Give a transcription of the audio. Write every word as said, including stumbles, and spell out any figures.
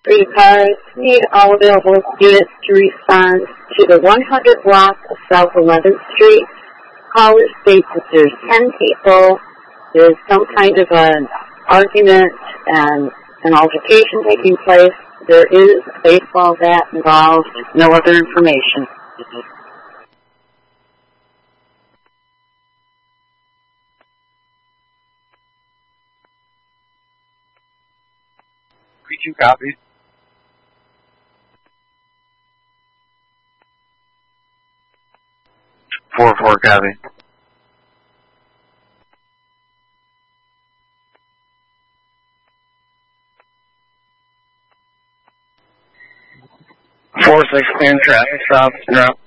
Three cars need all available units to respond to the one hundred block of South eleventh Street. Caller states that there's ten people. There's some kind of an argument and an altercation taking place. There is a baseball bat involved. No other information. three two copies. four four copy. four six clear traffic stop. You're up.